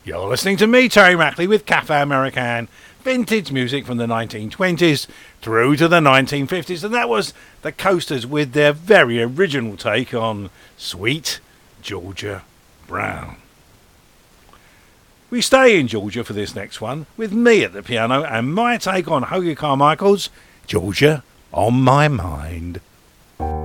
You're listening to me, Terry Mackley, with Cafe American, vintage music from the 1920s through to the 1950s, and that was the Coasters with their very original take on Sweet Georgia Brown. We stay in Georgia for this next one, with me at the piano and my take on Hoagy Carmichael's Georgia on My Mind.